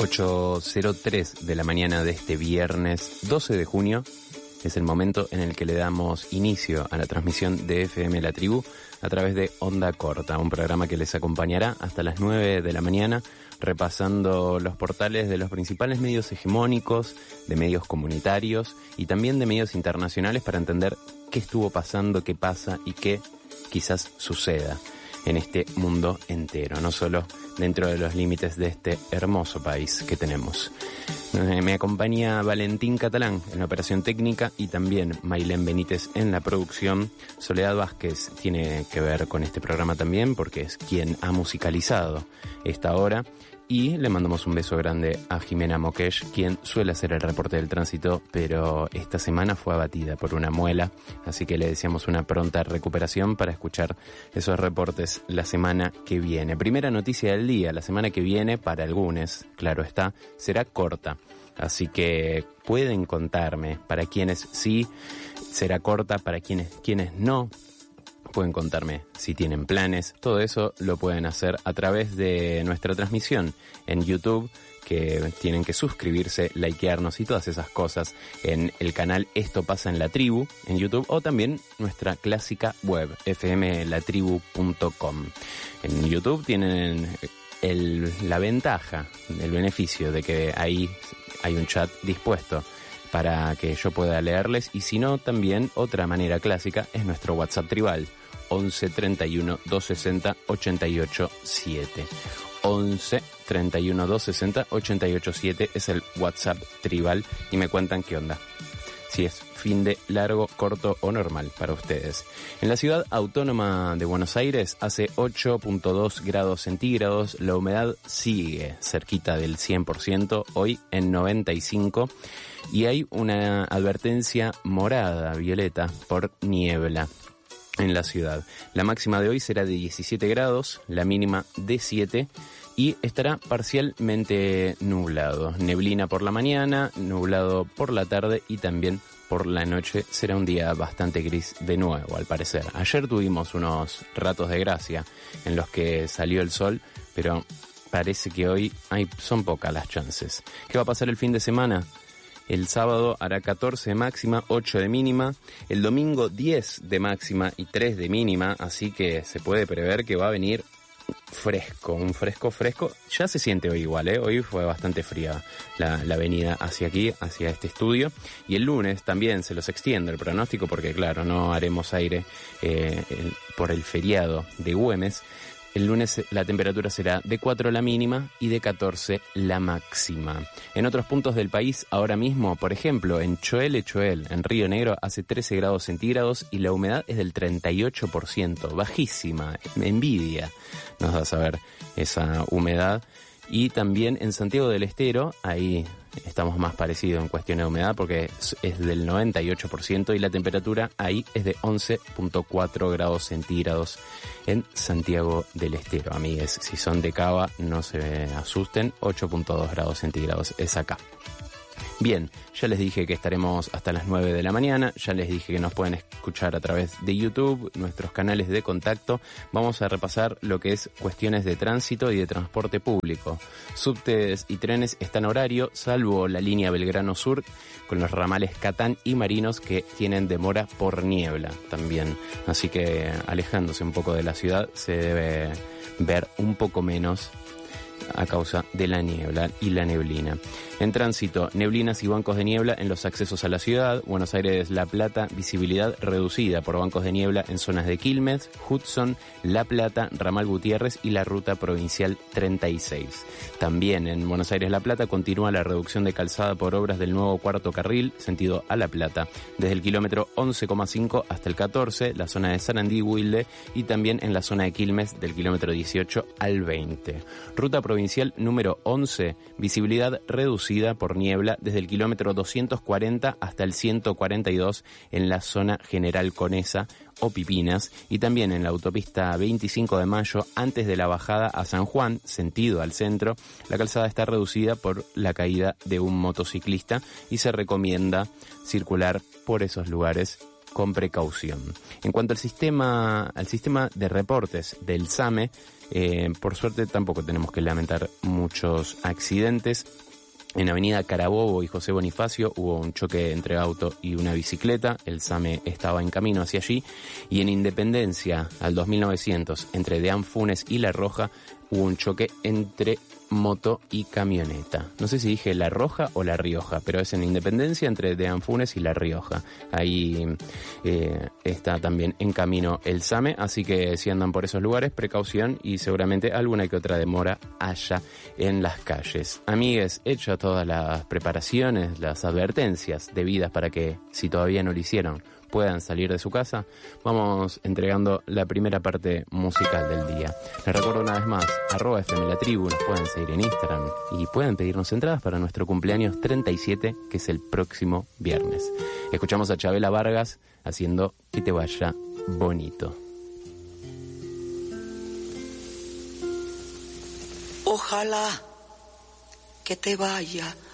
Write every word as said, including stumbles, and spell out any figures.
ocho cero tres de la mañana de este viernes doce de junio es el momento en el que le damos inicio a la transmisión de F M La Tribu a través de Onda Corta, un programa que les acompañará hasta las nueve de la mañana repasando los portales de los principales medios hegemónicos, de medios comunitarios y también de medios internacionales para entender qué estuvo pasando, qué pasa y qué quizás suceda en este mundo entero, no solo dentro de los límites de este hermoso país que tenemos. Me acompaña Valentín Catalán en la operación técnica y también Mailén Benítez en la producción. Soledad Vázquez tiene que ver con este programa también porque es quien ha musicalizado esta hora. Y le mandamos un beso grande a Jimena Mokesh, quien suele hacer el reporte del tránsito, pero esta semana fue abatida por una muela, así que le deseamos una pronta recuperación para escuchar esos reportes la semana que viene. Primera noticia del día, la semana que viene, para algunos, claro está, será corta, así que pueden contarme para quienes sí será corta, para quienes, quienes no. Pueden contarme si tienen planes, todo eso lo pueden hacer a través de nuestra transmisión en YouTube, que tienen que suscribirse, likearnos y todas esas cosas en el canal Esto Pasa en la Tribu en YouTube o también nuestra clásica web f m la tribu punto com. En YouTube tienen el, la ventaja, el beneficio de que ahí hay un chat dispuesto para que yo pueda leerles y si no, también otra manera clásica es nuestro WhatsApp tribal once treinta y uno doscientos sesenta ochenta y ocho siete. once treinta y uno doscientos sesenta ochenta y ocho siete es el WhatsApp tribal y me cuentan qué onda. Si es fin de largo, corto o normal para ustedes. En la ciudad autónoma de Buenos Aires hace ocho punto dos grados centígrados, la humedad sigue cerquita del cien por ciento, hoy en noventa y cinco por ciento. Y hay una advertencia morada, violeta, por niebla en la ciudad. La máxima de hoy será de diecisiete grados, la mínima de siete y estará parcialmente nublado. Neblina por la mañana, nublado por la tarde y también por la noche. Será un día bastante gris de nuevo, al parecer. Ayer tuvimos unos ratos de gracia en los que salió el sol, pero parece que hoy hay, son pocas las chances. ¿Qué va a pasar el fin de semana? El sábado hará catorce de máxima, ocho de mínima. El domingo diez de máxima y tres de mínima. Así que se puede prever que va a venir fresco, un fresco fresco. Ya se siente hoy igual, ¿eh? Hoy fue bastante fría la, la venida hacia aquí, hacia este estudio. Y el lunes también se los extiende el pronóstico porque, claro, no haremos aire eh, el, por el feriado de Güemes. El lunes la temperatura será de cuatro la mínima y de catorce la máxima. En otros puntos del país, ahora mismo, por ejemplo, en Choel Choel, en Río Negro, hace trece grados centígrados y la humedad es del treinta y ocho por ciento. Bajísima, envidia nos da saber esa humedad. Y también en Santiago del Estero, ahí estamos más parecidos en cuestión de humedad porque es del noventa y ocho por ciento y la temperatura ahí es de once punto cuatro grados centígrados en Santiago del Estero. Amigues, si son de Cava, no se asusten, ocho punto dos grados centígrados es acá. Bien, ya les dije que estaremos hasta las nueve de la mañana, ya les dije que nos pueden escuchar a través de YouTube, nuestros canales de contacto. Vamos a repasar lo que es cuestiones de tránsito y de transporte público. Subtes y trenes están a horario, salvo la línea Belgrano Sur, con los ramales Catán y Marinos que tienen demora por niebla también. Así que alejándose un poco de la ciudad se debe ver un poco menos a causa de la niebla y la neblina. En tránsito, neblinas y bancos de niebla en los accesos a la ciudad. Buenos Aires, La Plata, visibilidad reducida por bancos de niebla en zonas de Quilmes, Hudson, La Plata, Ramal Gutiérrez y la ruta provincial treinta y seis. También en Buenos Aires, La Plata, continúa la reducción de calzada por obras del nuevo cuarto carril, sentido a La Plata, desde el kilómetro once coma cinco hasta el catorce, la zona de Sarandí, Wilde, y también en la zona de Quilmes, del kilómetro dieciocho al veinte. Ruta provincial número once, visibilidad reducida por niebla desde el kilómetro doscientos cuarenta hasta el ciento cuarenta y dos en la zona General Conesa o Pipinas y también en la autopista veinticinco de mayo antes de la bajada a San Juan, sentido al centro. La calzada está reducida por la caída de un motociclista y se recomienda circular por esos lugares con precaución. En cuanto al sistema, al sistema de reportes del SAME, eh, por suerte tampoco tenemos que lamentar muchos accidentes. En Avenida Carabobo y José Bonifacio hubo un choque entre auto y una bicicleta. El SAME estaba en camino hacia allí. Y en Independencia, al dos mil novecientos, entre Deán Funes y La Roja, hubo un choque entre moto y camioneta. No sé si dije La Roja o La Rioja, pero es en Independencia entre Deán Funes y La Rioja. Ahí eh, está también en camino el SAME, así que si andan por esos lugares, precaución y seguramente alguna que otra demora haya en las calles. Amigues, hecho todas las preparaciones, las advertencias debidas para que, si todavía no lo hicieron, puedan salir de su casa, vamos entregando la primera parte musical del día. Les recuerdo una vez más, arroba F M La Tribu, nos pueden seguir en Instagram y pueden pedirnos entradas para nuestro cumpleaños treinta y siete, que es el próximo viernes. Escuchamos a Chabela Vargas haciendo Que te vaya bonito. Ojalá que te vaya